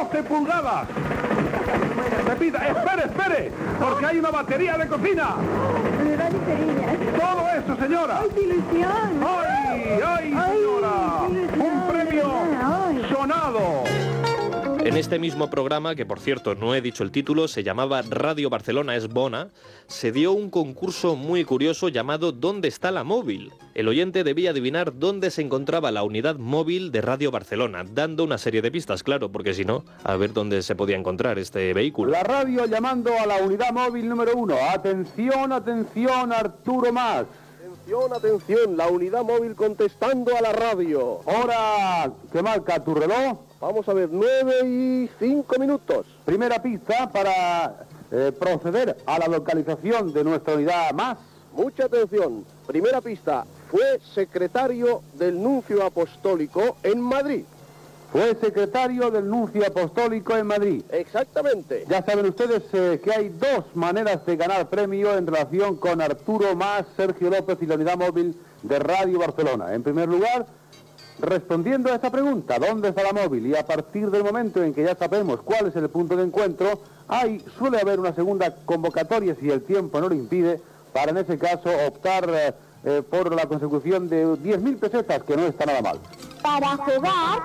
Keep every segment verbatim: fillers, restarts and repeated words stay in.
doce pulgadas. Repita, espere, espere, porque hay una batería de cocina. Me va diferiña. Todo eso, señora. ¡Ay, qué ilusión! ¡Ay, ay, señora! Ay, qué ilusión, ¡Un premio ay. sonado! En este mismo programa, que por cierto no he dicho el título, se llamaba Radio Barcelona es Bona, se dio un concurso muy curioso llamado ¿Dónde está la móvil? El oyente debía adivinar dónde se encontraba la unidad móvil de Radio Barcelona, dando una serie de pistas, claro, porque si no, a ver dónde se podía encontrar este vehículo. La radio llamando a la unidad móvil número uno. Atención, atención, Arturo Mas. Atención, atención, la unidad móvil contestando a la radio. Hora que marca tu reloj. Vamos a ver, nueve y cinco minutos. Primera pista para eh, proceder a la localización de nuestra unidad Más. Mucha atención. Primera pista, fue secretario del Nuncio Apostólico en Madrid. Fue secretario del Nuncio Apostólico en Madrid. Exactamente. Ya saben ustedes eh, que hay dos maneras de ganar premio en relación con Arturo Mas, Sergio López y la unidad móvil de Radio Barcelona. En primer lugar, respondiendo a esta pregunta, ¿dónde está la móvil? Y a partir del momento en que ya sabemos cuál es el punto de encuentro, hay, suele haber una segunda convocatoria, si el tiempo no lo impide, para en ese caso optar eh, eh, por la consecución de diez mil pesetas, que no está nada mal. Para jugar,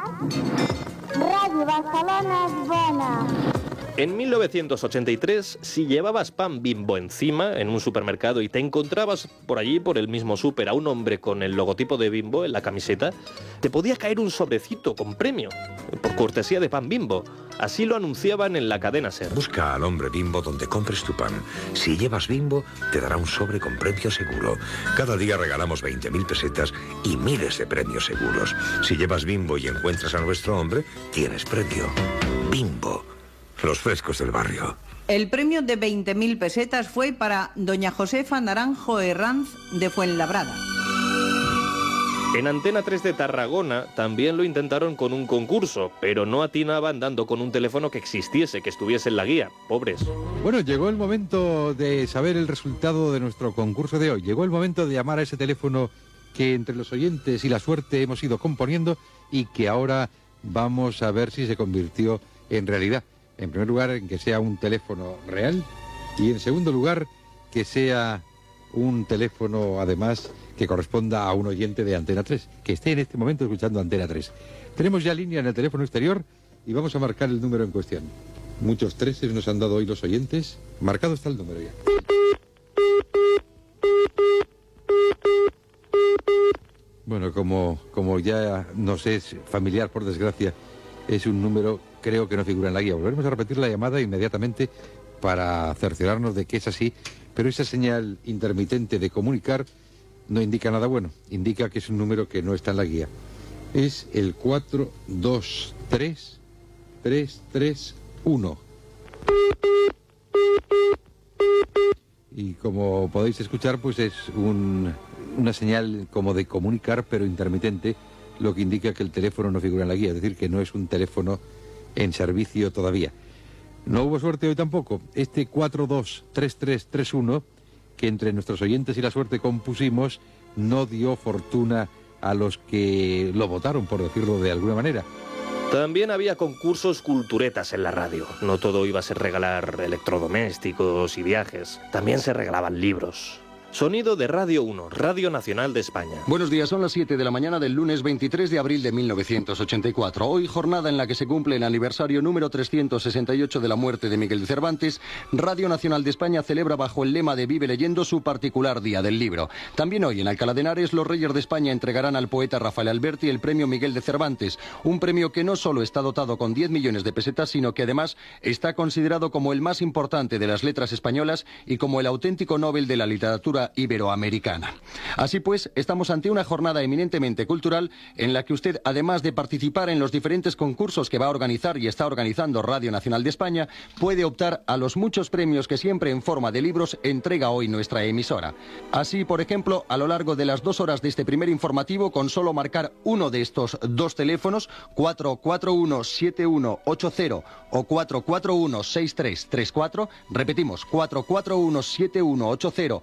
Radio Barcelona es Bona. En mil novecientos ochenta y tres, si llevabas pan Bimbo encima en un supermercado y te encontrabas por allí, por el mismo súper, a un hombre con el logotipo de Bimbo en la camiseta, te podía caer un sobrecito con premio, por cortesía de pan Bimbo. Así lo anunciaban en la cadena SER. Busca al hombre Bimbo donde compres tu pan. Si llevas Bimbo, te dará un sobre con premio seguro. Cada día regalamos veinte mil pesetas y miles de premios seguros. Si llevas Bimbo y encuentras a nuestro hombre, tienes premio. Bimbo. Los frescos del barrio. El premio de veinte mil pesetas fue para doña Josefa Naranjo Herranz de Fuenlabrada. En Antena tres de Tarragona también lo intentaron con un concurso, pero no atinaban dando con un teléfono que existiese, que estuviese en la guía. Pobres. Bueno, llegó el momento de saber el resultado de nuestro concurso de hoy. Llegó el momento de llamar a ese teléfono que entre los oyentes y la suerte hemos ido componiendo y que ahora vamos a ver si se convirtió en realidad. En primer lugar, en que sea un teléfono real y en segundo lugar, que sea un teléfono, además, que corresponda a un oyente de Antena tres, que esté en este momento escuchando Antena tres. Tenemos ya línea en el teléfono exterior y vamos a marcar el número en cuestión. Muchos treses nos han dado hoy los oyentes. Marcado está el número ya. Bueno, como, como ya nos es familiar, por desgracia, es un número, creo que no figura en la guía. Volveremos a repetir la llamada inmediatamente para cerciorarnos de que es así, pero esa señal intermitente de comunicar no indica nada bueno, indica que es un número que no está en la guía. Es el cuatro dos tres tres tres uno. Y como podéis escuchar, pues es un, una señal como de comunicar, pero intermitente, lo que indica que el teléfono no figura en la guía, es decir, que no es un teléfono en servicio todavía. No hubo suerte hoy tampoco. Este cuatro dos tres tres tres uno, que entre nuestros oyentes y la suerte compusimos, no dio fortuna a los que lo votaron, por decirlo de alguna manera. También había concursos culturetas en la radio. No todo iba a ser regalar electrodomésticos y viajes. También se regalaban libros. Sonido de Radio uno, Radio Nacional de España. Buenos días, son las siete de la mañana del lunes veintitrés de abril de mil novecientos ochenta y cuatro. Hoy, jornada en la que se cumple el aniversario número trescientos sesenta y ocho de la muerte de Miguel de Cervantes, Radio Nacional de España celebra bajo el lema de Vive Leyendo su particular Día del Libro. También hoy, en Alcalá de Henares, los Reyes de España entregarán al poeta Rafael Alberti el premio Miguel de Cervantes, un premio que no solo está dotado con diez millones de pesetas, sino que además está considerado como el más importante de las letras españolas y como el auténtico Nobel de la literatura iberoamericana. Así pues, estamos ante una jornada eminentemente cultural en la que usted, además de participar en los diferentes concursos que va a organizar y está organizando Radio Nacional de España, puede optar a los muchos premios que siempre en forma de libros entrega hoy nuestra emisora. Así, por ejemplo, a lo largo de las dos horas de este primer informativo, con solo marcar uno de estos dos teléfonos, cuatro cuatro uno siete uno ocho cero o cuatro cuatro uno seis tres tres cuatro, repetimos, cuatro cuatro uno siete uno ocho cero o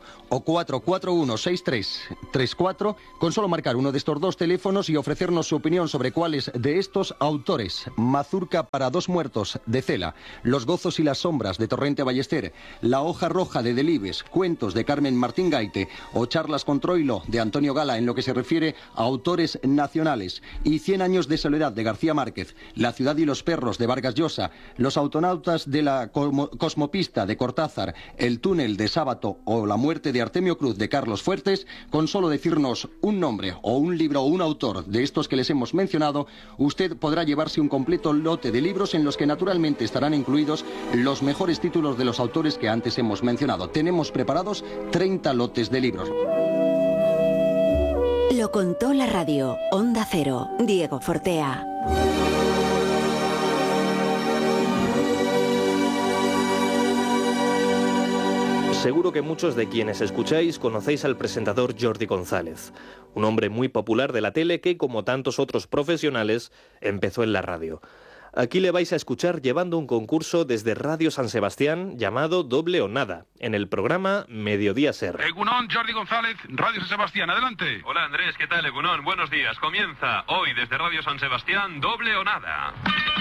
cuatro cuatro uno seis tres tres cuatro, con solo marcar uno de estos dos teléfonos y ofrecernos su opinión sobre cuáles de estos autores, Mazurca para dos muertos de Cela, Los gozos y las sombras de Torrente Ballester, La hoja roja de Delibes, Cuentos de Carmen Martín Gaite o Charlas con Troilo de Antonio Gala en lo que se refiere a autores nacionales, y Cien años de soledad de García Márquez, La ciudad y los perros de Vargas Llosa, Los autonautas de la cosmopista de Cortázar, El túnel de Sábato o La muerte de Artemio Cruz de Carlos Fuertes, con solo decirnos un nombre o un libro o un autor de estos que les hemos mencionado, usted podrá llevarse un completo lote de libros en los que naturalmente estarán incluidos los mejores títulos de los autores que antes hemos mencionado. Tenemos preparados treinta lotes de libros. Lo contó la radio. Onda Cero. Diego Fortea. Seguro que muchos de quienes escucháis conocéis al presentador Jordi González, un hombre muy popular de la tele que, como tantos otros profesionales, empezó en la radio. Aquí le vais a escuchar llevando un concurso desde Radio San Sebastián llamado Doble o Nada, en el programa Mediodía Ser. Egunon, Jordi González, Radio San Sebastián, adelante. Hola Andrés, ¿qué tal, Egunon? Buenos días. Comienza hoy desde Radio San Sebastián, Doble o Nada.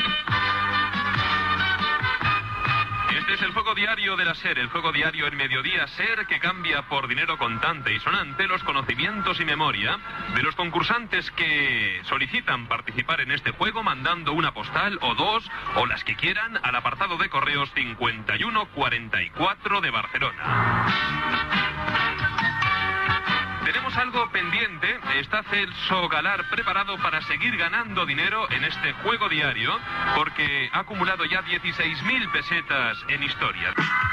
Este es el fuego diario de la SER, el fuego diario en Mediodía Ser, que cambia por dinero contante y sonante los conocimientos y memoria de los concursantes que solicitan participar en este juego mandando una postal o dos, o las que quieran, al apartado de correos cincuenta y uno cuarenta y cuatro de Barcelona. Tenemos algo pendiente. Está Celso Galar preparado para seguir ganando dinero en este juego diario, porque ha acumulado ya dieciséis mil pesetas en historia.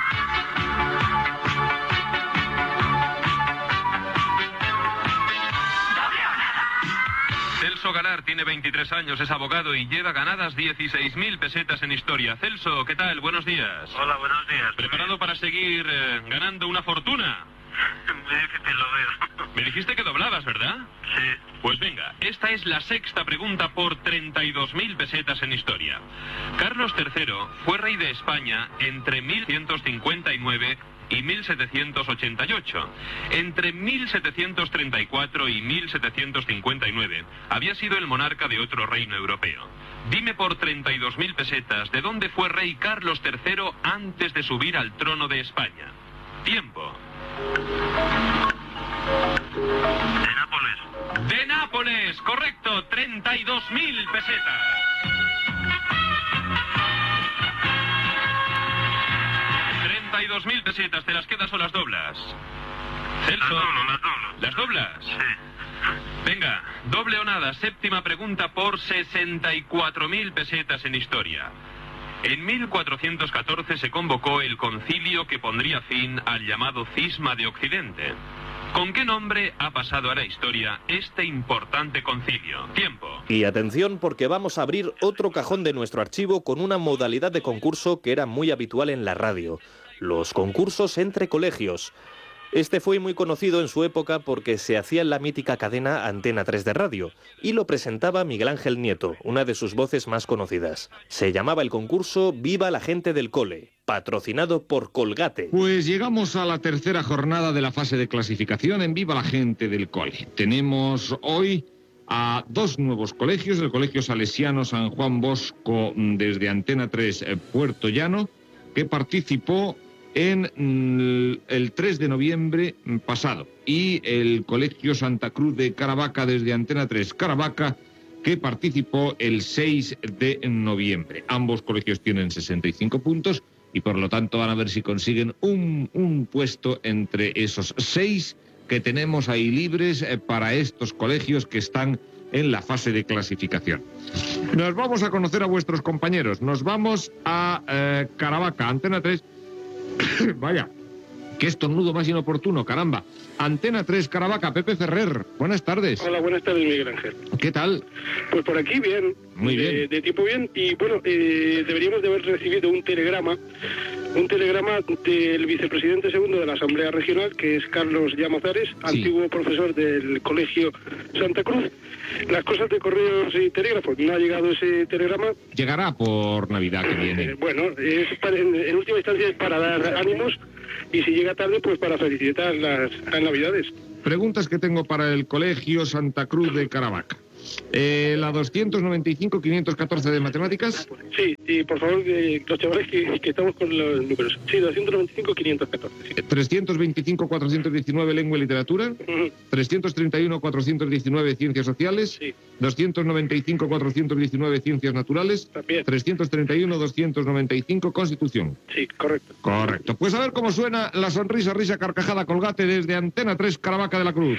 Celso Galar tiene veintitrés años, es abogado y lleva ganadas dieciséis mil pesetas en historia. Celso, ¿qué tal? Buenos días. Hola, buenos días. ¿Preparado para seguir eh, ganando una fortuna? Muy difícil, lo veo. Me dijiste que doblabas, ¿verdad? Sí. Pues venga, esta es la sexta pregunta por treinta y dos mil pesetas en historia. Carlos tercero fue rey de España entre mil setecientos cincuenta y nueve y mil setecientos ochenta y ocho. Entre mil setecientos treinta y cuatro y mil setecientos cincuenta y nueve había sido el monarca de otro reino europeo. Dime por treinta y dos mil pesetas de dónde fue rey Carlos tercero antes de subir al trono de España. Tiempo. De Nápoles. De Nápoles, correcto, treinta y dos mil pesetas. treinta y dos mil pesetas, ¿te las quedas o las doblas? Celso. Las doblo, las doblo. ¿Las doblas? Sí. Venga, doble o nada, séptima pregunta por sesenta y cuatro mil pesetas en historia. En mil cuatrocientos catorce se convocó el concilio que pondría fin al llamado Cisma de Occidente. ¿Con qué nombre ha pasado a la historia este importante concilio? Tiempo. Y atención, porque vamos a abrir otro cajón de nuestro archivo con una modalidad de concurso que era muy habitual en la radio: los concursos entre colegios. Este fue muy conocido en su época porque se hacía en la mítica cadena Antena tres de radio y lo presentaba Miguel Ángel Nieto, una de sus voces más conocidas. Se llamaba el concurso Viva la gente del cole, patrocinado por Colgate. Pues llegamos a la tercera jornada de la fase de clasificación en Viva la gente del cole. Tenemos hoy a dos nuevos colegios, el Colegio Salesiano San Juan Bosco desde Antena tres Puerto Llano, que participó en el tres de noviembre pasado, y el Colegio Santa Cruz de Caravaca desde Antena tres Caravaca, que participó el seis de noviembre. Ambos colegios tienen sesenta y cinco puntos y por lo tanto van a ver si consiguen un, un puesto entre esos seis que tenemos ahí libres para estos colegios que están en la fase de clasificación. Nos vamos a conocer a vuestros compañeros. Nos vamos a eh, Caravaca, Antena tres. Vaya, qué estornudo más inoportuno, caramba. Antena tres Caravaca, Pepe Ferrer, buenas tardes. Hola, buenas tardes, Miguel Ángel. ¿Qué tal? Pues por aquí bien. Muy bien. De, de tiempo bien, y bueno, eh, deberíamos de haber recibido un telegrama, un telegrama del vicepresidente segundo de la Asamblea Regional, que es Carlos Llamazares, sí, antiguo profesor del Colegio Santa Cruz. Las cosas de correos y telégrafos, no ha llegado ese telegrama. Llegará por Navidad que viene. Eh, bueno, es para, en, en última instancia es para dar ánimos y si llega tarde, pues para felicitar las, las Navidades. Preguntas que tengo para el Colegio Santa Cruz de Caravaca. Eh, la doscientos noventa y cinco quinientos catorce de matemáticas. Sí, y por favor, eh, los chavales que, que estamos con los números. Sí, doscientos noventa y cinco quinientos catorce. Sí. trescientos veinticinco cuatrocientos diecinueve lengua y literatura. Uh-huh. trescientos treinta y uno cuatrocientos diecinueve ciencias sociales. Sí. doscientos noventa y cinco cuatrocientos diecinueve ciencias naturales. También. trescientos treinta y uno doscientos noventa y cinco constitución. Sí, correcto. Correcto. Pues a ver cómo suena la sonrisa, risa, carcajada, colgate desde Antena tres, Caravaca de la Cruz.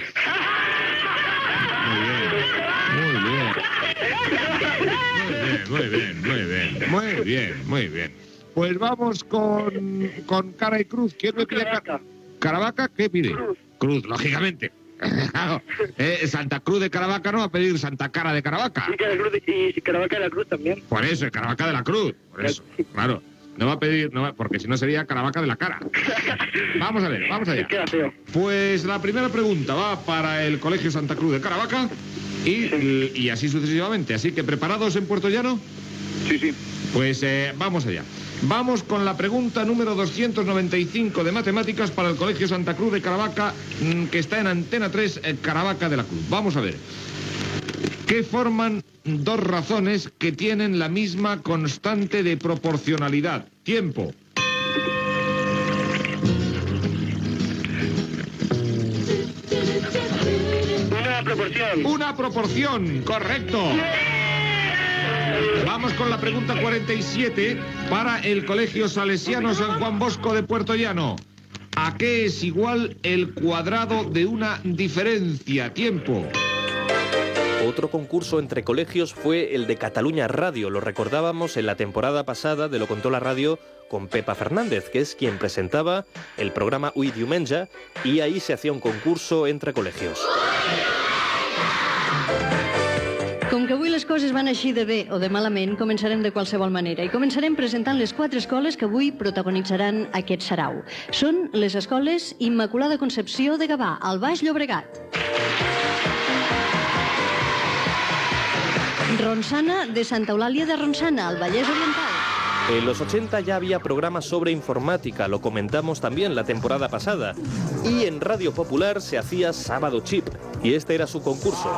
Muy bien, muy bien, muy bien, muy bien. Pues vamos con, con cara y cruz. ¿Quién me pide cara? ¿Caravaca? ¿Qué pide? Cruz, cruz lógicamente. eh, Santa Cruz de Caravaca no va a pedir Santa Cara de Caravaca. Y Caravaca de la Cruz también. Por eso, el Caravaca de la Cruz. Por eso, claro. No va a pedir, no va, porque si no sería Caravaca de la Cara. Vamos a ver, vamos allá. Pues la primera pregunta va para el Colegio Santa Cruz de Caravaca y, y así sucesivamente. Así que, ¿preparados en Puerto Llano? Sí, sí. Pues eh, vamos allá. Vamos con la pregunta número doscientos noventa y cinco de matemáticas para el Colegio Santa Cruz de Caravaca, que está en Antena tres, eh, Caravaca de la Cruz. Vamos a ver. ¿Qué forman dos razones que tienen la misma constante de proporcionalidad? Tiempo. Una proporción. Una proporción, correcto. Vamos con la pregunta cuarenta y siete para el Colegio Salesiano San Juan Bosco de Puerto Llano. ¿A qué es igual el cuadrado de una diferencia? Tiempo. Otro concurso entre colegios fue el de Cataluña Radio. Lo recordábamos en la temporada pasada de Lo Contó la Radio con Pepa Fernández, que es quien presentaba el programa Ui Diumenge, y ahí se hacía un concurso entre colegios. Com que avui les coses van així de bé o de malament, començarem de qualsevol manera. I començarem presentant les quatre escoles que avui protagonitzaran aquest sarau. Són les escoles Immaculada Concepció de Gavà, al Baix Llobregat. Ronçana de Santa Eulàlia de Ronçana, al Vallès Oriental. En los ochenta ya había programas sobre informática, lo comentamos también la temporada pasada. Y en Radio Popular se hacía Sábado Chip, y este era su concurso.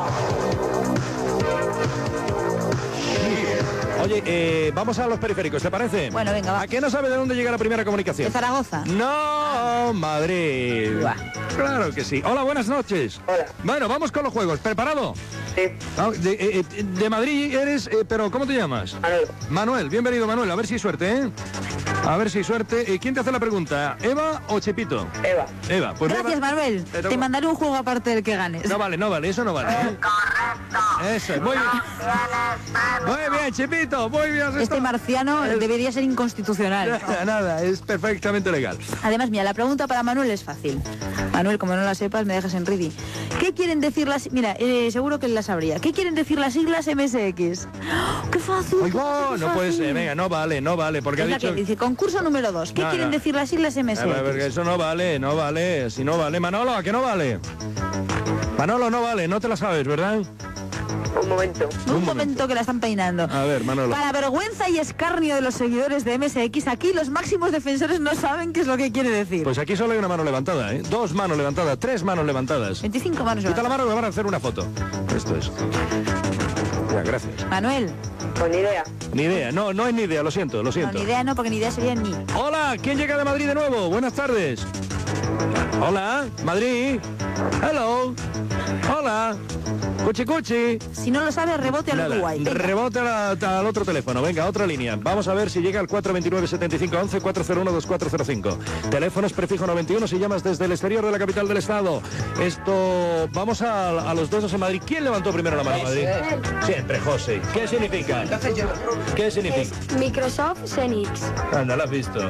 Oye, eh, vamos a los periféricos, ¿te parece? Bueno, venga, va. ¿A qué no sabe de dónde llega la primera comunicación? ¿De Zaragoza? No, Madrid. Buah. Claro que sí. Hola, buenas noches. Hola. Bueno, vamos con los juegos. ¿Preparado? Sí. Ah, de, eh, de Madrid eres, eh, pero ¿cómo te llamas? Manuel. Manuel, bienvenido Manuel. A ver si hay suerte, ¿eh? A ver si hay suerte. Eh, ¿Quién te hace la pregunta? ¿Eva o Chepito? Eva. Eva, pues Gracias, Eva, Manuel. te Te, toca. mandaré un juego aparte del que ganes. No vale, no vale, eso no vale. ¿eh? Eso, muy bien. Muy bien, Chepito, muy bien. Este Esto- marciano Es- debería ser inconstitucional. Nada, nada, es perfectamente legal. Además, mira, la pregunta para Manuel es fácil. Manuel, como no la sepas, me dejas en Ridi. ¿Qué quieren decir las... Mira, eh, seguro que él la sabría. ¿Qué quieren decir las siglas M S X? ¡Oh, ¡qué fácil! Oigo, qué no puede fácil! ser, venga, no vale, no vale, porque Es ha la dicho... que dice, concurso número dos. ¿Qué No, quieren no. decir las siglas M S A ver, porque X? eso no vale, no vale, si no vale. Manolo, ¿a qué no vale? Manolo, no vale, no te la sabes, ¿verdad? Un momento. Un momento que la están peinando. A ver, Manolo. Para vergüenza y escarnio de los seguidores de M S X, aquí los máximos defensores no saben qué es lo que quiere decir. Pues aquí solo hay una mano levantada, ¿eh? Dos manos levantadas, tres manos levantadas. veinticinco manos. Quita la mano que van a hacer una foto. Esto es. Ya, gracias. Manuel. Con idea. Ni idea, no, no hay ni idea, lo siento, lo No, siento. ni idea no, porque ni idea sería ni. Hola, ¿quién llega de Madrid de nuevo? Buenas tardes. Hola, Madrid. Hello. Hola. Cuchi cuchi. Si no lo sabe, rebote al Nada, Uruguay. Venga. rebote a la- al otro teléfono. Venga, otra línea. Vamos a ver si llega al cuatro veintinueve setenta y cinco once cuatro cero uno dos cuatro cero cinco. Teléfonos prefijo noventa y uno si llamas desde el exterior de la capital del estado. Esto, vamos a, a los dedos en Madrid. ¿Quién levantó primero la mano, Madrid? Siempre, José. ¿Qué significa? ¿Qué significa? Microsoft Xenix. Anda, lo has visto.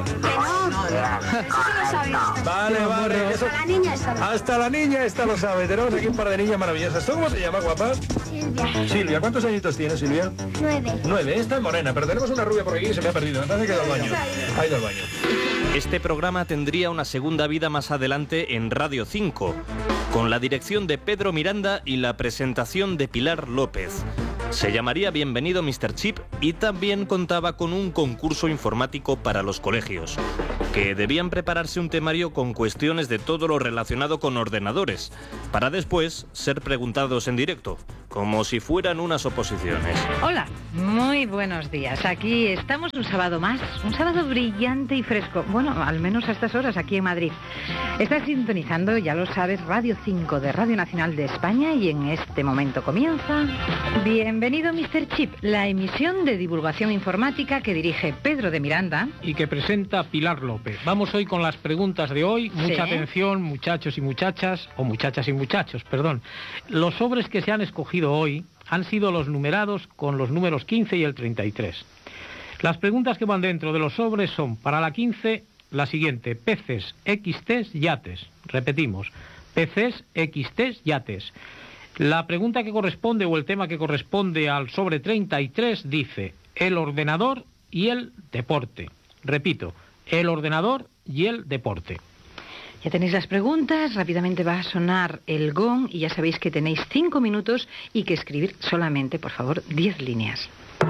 Vale, vale. Eso- La niña está. Hasta la niña esta lo sabe. Tenemos aquí un par de niñas maravillosas. ¿Tú cómo te llamas, guapa? Silvia. Silvia. ¿Cuántos añitos tienes, Silvia? Nueve. Nueve. Esta es morena, pero tenemos una rubia por aquí y se me ha perdido. Me parece que ha ido al baño. Ha ido al baño. Este programa tendría una segunda vida más adelante en Radio cinco, con la dirección de Pedro Miranda y la presentación de Pilar López. Se llamaría Bienvenido mister Chip y también contaba con un concurso informático para los colegios. que debían prepararse un temario con cuestiones de todo lo relacionado con ordenadores, para después ser preguntados en directo, como si fueran unas oposiciones. Hola, muy buenos días. Aquí estamos un sábado más, un sábado brillante y fresco. Bueno, al menos a estas horas aquí en Madrid. Estás sintonizando, ya lo sabes, Radio cinco de Radio Nacional de España y en este momento comienza... Bienvenido mister Chip, la emisión de divulgación informática que dirige Pedro de Miranda. Y que presenta Pilar López. Vamos hoy con las preguntas de hoy. Mucha Sí. atención, muchachos y muchachas, o muchachas y muchachos, perdón. Los sobres que se han escogido hoy han sido los numerados con los números quince y el treinta y tres. Las preguntas que van dentro de los sobres son, para la quince, la siguiente: peces, equis tes, yates. Repetimos, peces, equis tes, yates. La pregunta que corresponde, o el tema que corresponde al sobre treinta y tres, dice: el ordenador y el deporte. Repito, el ordenador y el deporte. Ya tenéis las preguntas, rápidamente va a sonar el gong y ya sabéis que tenéis cinco minutos y que escribir solamente, por favor, diez líneas.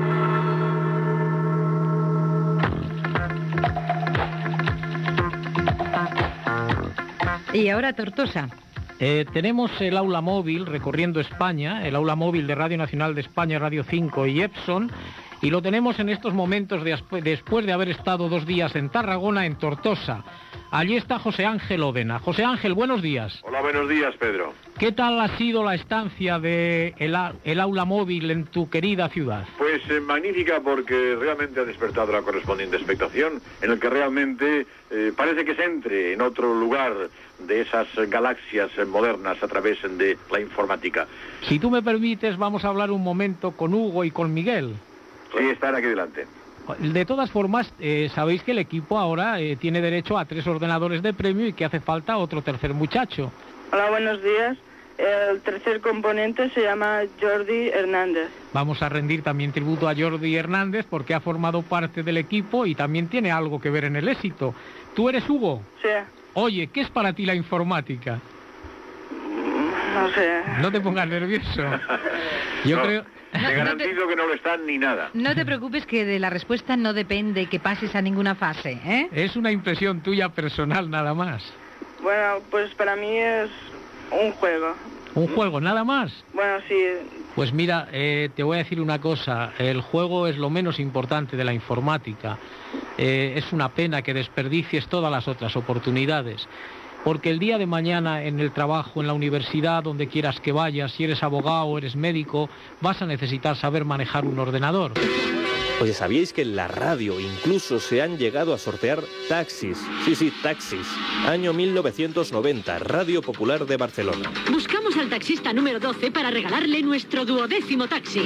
Y ahora Tortosa. Eh, tenemos el aula móvil recorriendo España, el aula móvil de Radio Nacional de España, Radio cinco y Epson, y lo tenemos en estos momentos de, después de haber estado dos días en Tarragona, en Tortosa. Allí está José Ángel Ódena. José Ángel, buenos días. Hola, buenos días, Pedro. ¿Qué tal ha sido la estancia de el, el aula móvil en tu querida ciudad? Pues eh, magnífica, porque realmente ha despertado la correspondiente expectación, en el que realmente eh, parece que se entre en otro lugar de esas galaxias eh, modernas a través de la informática. Si tú me permites, vamos a hablar un momento con Hugo y con Miguel. Sí, están aquí delante. De todas formas, eh, sabéis que el equipo ahora eh, tiene derecho a tres ordenadores de premio y que hace falta otro tercer muchacho. Hola, buenos días. El tercer componente se llama Jordi Hernández. Vamos a rendir también tributo a Jordi Hernández porque ha formado parte del equipo y también tiene algo que ver en el éxito. ¿Tú eres Hugo? Sí. Oye, ¿qué es para ti la informática? No sé. No te pongas nervioso. Yo No, creo... Te garantizo que no lo están ni nada. No te preocupes, que de la respuesta no depende que pases a ninguna fase, ¿eh? Es una impresión tuya personal nada más. Bueno, pues para mí es un juego. ¿Un juego nada más? Bueno, sí. Pues mira, eh, te voy a decir una cosa. El juego es lo menos importante de la informática. Eh, es una pena que desperdicies todas las otras oportunidades. Porque el día de mañana en el trabajo, en la universidad, donde quieras que vayas, si eres abogado o eres médico, vas a necesitar saber manejar un ordenador. Oye, ¿sabíais que en la radio incluso se han llegado a sortear taxis? Sí, sí, taxis. Año mil novecientos noventa, Radio Popular de Barcelona. Buscamos al taxista número doce para regalarle nuestro duodécimo taxi.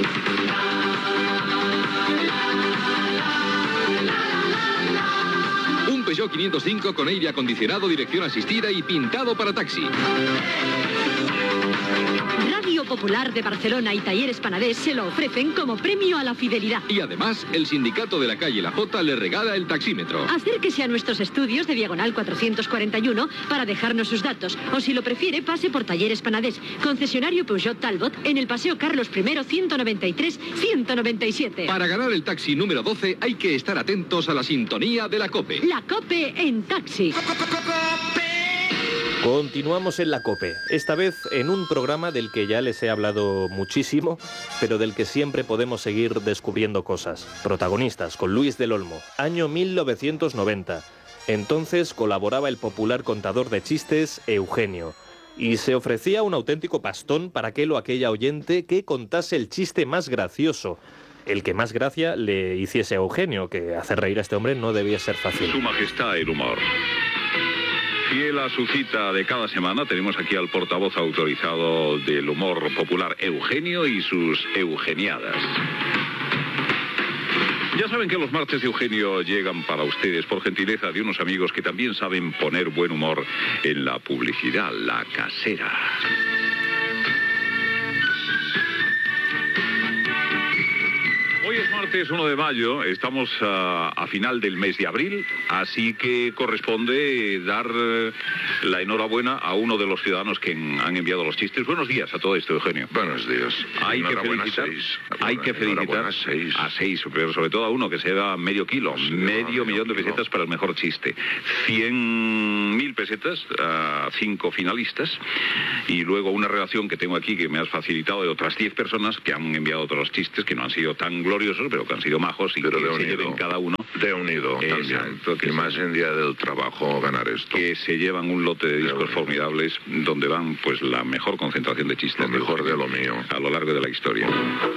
Un Peugeot quinientos cinco con aire acondicionado, dirección asistida y pintado para taxi. Radio Popular de Barcelona y Talleres Panadés se lo ofrecen como premio a la fidelidad. Y además, el sindicato de la calle La Jota le regala el taxímetro. Acérquese a nuestros estudios de Diagonal cuatrocientos cuarenta y uno para dejarnos sus datos. O si lo prefiere, pase por Talleres Panadés, concesionario Peugeot Talbot, en el Paseo Carlos I, ciento noventa y tres, ciento noventa y siete. Para ganar el taxi número doce hay que estar atentos a la sintonía de la COPE. La COPE en taxi. Continuamos en la COPE, esta vez en un programa del que ya les he hablado muchísimo, pero del que siempre podemos seguir descubriendo cosas. Protagonistas, con Luis del Olmo, año mil novecientos noventa. Entonces colaboraba el popular contador de chistes Eugenio, y se ofrecía un auténtico pastón para aquel o aquella oyente que contase el chiste más gracioso, el que más gracia le hiciese a Eugenio, que hacer reír a este hombre no debía ser fácil. Su Majestad el Humor. Fiel a su cita de cada semana, tenemos aquí al portavoz autorizado del humor popular, Eugenio, y sus eugeniadas. Ya saben que los martes de Eugenio llegan para ustedes por gentileza de unos amigos que también saben poner buen humor en la publicidad, La Casera. Hoy es martes martes uno de mayo, estamos a, a final del mes de abril, así que corresponde dar eh, la enhorabuena a uno de los ciudadanos que en- han enviado los chistes. Buenos días a todo esto, Eugenio. Buenos días. Hay que Enhorabuena, felicitar, seis. hay que felicitar Enhorabuena, seis. a seis, pero sobre todo a uno que se da medio kilo, medio medio millón de kilo. pesetas para el mejor chiste. Cien mil pesetas a cinco finalistas y luego una relación que tengo aquí que me has facilitado de otras diez personas que han enviado otros chistes que no han sido tan gloriosos, pero que han sido majos y Pero que de se se unido. lleven cada uno. De unido Exacto, también. que Y se- más en día del trabajo ganar esto. que se llevan un lote de discos formidables donde van pues la mejor concentración de chistes. Lo mejor de lo mío. A lo largo de la historia.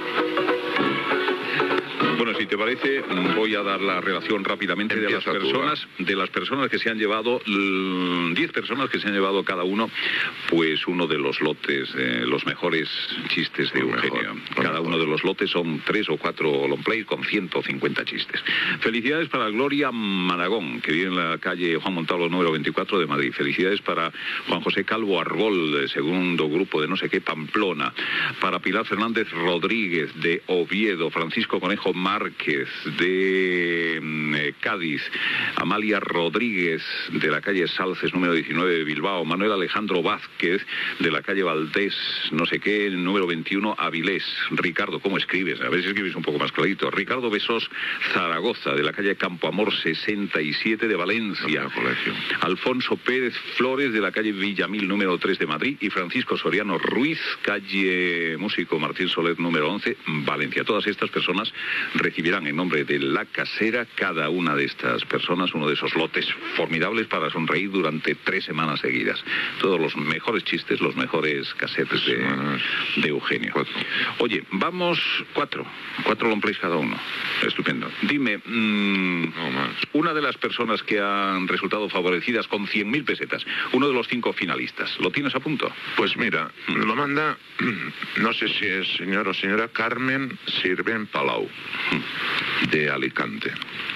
Bueno, si te parece, voy a dar la relación rápidamente de las Empieza tú, personas, de las personas que se han llevado, l- diez personas que se han llevado cada uno, pues uno de los lotes, eh, los mejores chistes de Lo mejor, Eugenio. lo Cada mejor. uno de los lotes son tres o cuatro long plays con ciento cincuenta chistes. Felicidades para Gloria Maragón, que vive en la calle Juan Montalvo número veinticuatro de Madrid. Felicidades para Juan José Calvo Arbol, de segundo grupo de no sé qué, Pamplona. Para Pilar Fernández Rodríguez, de Oviedo. Francisco Conejo Márquez, de mm, eh, Cádiz. Amalia Rodríguez, de la calle Salces número diecinueve de Bilbao. Manuel Alejandro Vázquez, de la calle Valdés, no sé qué, número veintiuno, Avilés. Ricardo, ¿cómo escribes? A ver si escribes un poco más clarito. Ricardo Besós Zaragoza, de la calle Campo Amor sesenta y siete de Valencia. Alfonso Pérez Flores, de la calle Villamil número tres de Madrid. Y Francisco Soriano Ruiz, calle Músico Martín Soler número once, Valencia. Todas estas personas recibirán en nombre de La Casera, cada una de estas personas, uno de esos lotes formidables para sonreír durante tres semanas seguidas. Todos los mejores chistes, los mejores casetes de, de Eugenio. Oye, vamos cuatro, cuatro long plays cada uno. Estupendo. Dime, mm, una de las personas que han resultado favorecidas con cien mil pesetas, uno de los cinco finalistas, ¿lo tienes a punto? Pues mira, lo manda, no sé si es señor o señora Carmen Sirven Palau, de Alicante.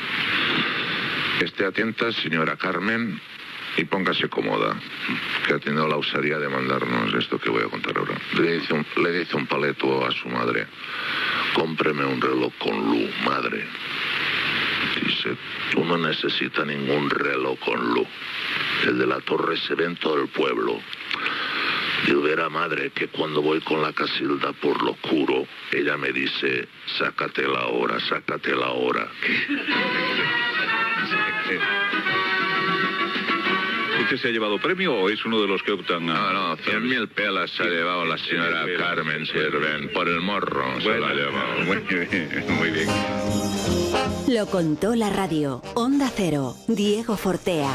Esté atenta, señora Carmen, y póngase cómoda, que ha tenido la osadía de mandarnos esto que voy a contar ahora. Le dice un, le dice un paleto a su madre: cómpreme un reloj con luz, madre. Dice: tú no necesitas ningún reloj con luz. El de la torre se ve en todo el pueblo. Yo verá, madre, que cuando voy con la Casilda por lo oscuro, ella me dice: sácate la hora, sácate la hora. ¿Usted se ha llevado premio o es uno de los que optan a...? No, no, cien mil pelas se ha llevado la señora Carmen Sirven. Por el morro se la ha llevado. Muy bien, muy bien. Lo contó la radio. Onda Cero. Diego Fortea.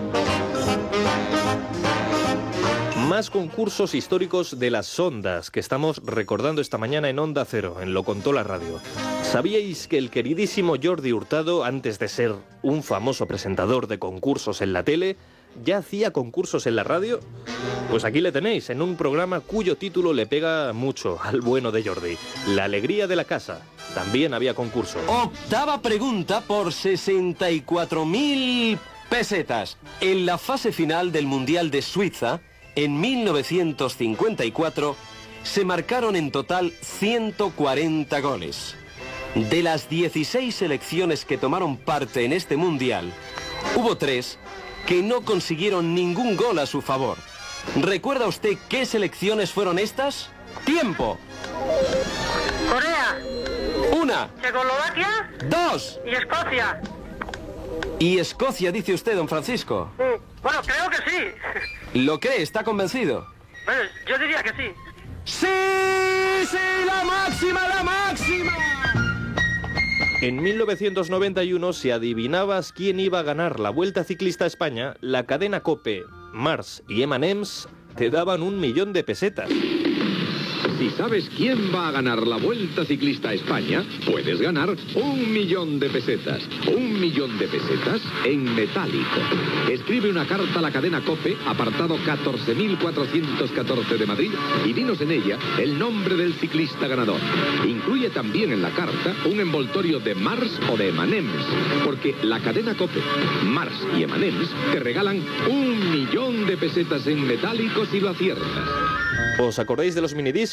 Más concursos históricos de las sondas que estamos recordando esta mañana en Onda Cero, en Lo Contó la Radio. ¿Sabíais que el queridísimo Jordi Hurtado, antes de ser un famoso presentador de concursos en la tele, ya hacía concursos en la radio? Pues aquí le tenéis, en un programa cuyo título le pega mucho al bueno de Jordi. La alegría de la casa. También había concurso. Octava pregunta por sesenta y cuatro mil pesetas. En la fase final del Mundial de Suiza, en mil novecientos cincuenta y cuatro, se marcaron en total ciento cuarenta goles. De las dieciséis selecciones que tomaron parte en este Mundial, hubo tres que no consiguieron ningún gol a su favor. ¿Recuerda usted qué selecciones fueron estas? ¡Tiempo! Corea. Una. Checoslovaquia. Dos. Y Escocia. ¿Y Escocia, dice usted, don Francisco? Sí. Bueno, creo que sí. ¿Lo cree? ¿Está convencido? Bueno, yo diría que sí. ¡Sí! ¡Sí! ¡La máxima! ¡La máxima! En mil novecientos noventa y uno, si adivinabas quién iba a ganar la Vuelta Ciclista a España, la cadena COPE, Mars y eme and eme's te daban un millón de pesetas. Si sabes quién va a ganar la Vuelta Ciclista a España, puedes ganar un millón de pesetas. Un millón de pesetas en metálico. Escribe una carta a la cadena COPE, apartado catorce mil cuatrocientos catorce de Madrid, y dinos en ella el nombre del ciclista ganador. Incluye también en la carta un envoltorio de Mars o de eme and eme's, porque la cadena COPE, Mars y eme and eme's te regalan un millón de pesetas en metálico si lo aciertas. ¿Os acordáis de los minidisc?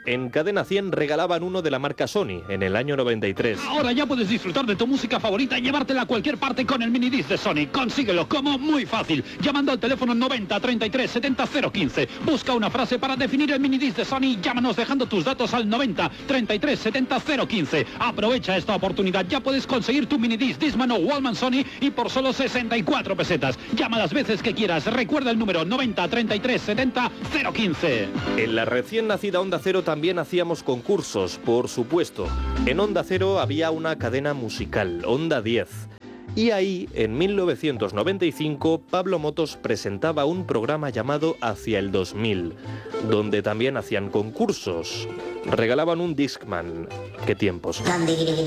En Cadena cien regalaban uno de la marca Sony en el año noventa y tres. Ahora ya puedes disfrutar de tu música favorita y llevártela a cualquier parte con el minidisc de Sony. Consíguelo, como muy fácil, llamando al teléfono noventa treinta y tres setenta cero quince. Busca una frase para definir el minidisc de Sony, llámanos dejando tus datos al noventa treinta y tres setenta cero quince. Aprovecha esta oportunidad, ya puedes conseguir tu minidisc Discman o Walkman Sony y por solo sesenta y cuatro pesetas. Llama las veces que quieras, recuerda el número noventa treinta y tres setenta cero quince. En la recién nacida Onda Cero también hacíamos concursos, por supuesto. En Onda Cero había una cadena musical, Onda diez. Y ahí, en mil novecientos noventa y cinco, Pablo Motos presentaba un programa llamado Hacia el dos mil, donde también hacían concursos. Regalaban un Discman. ¡Qué tiempos!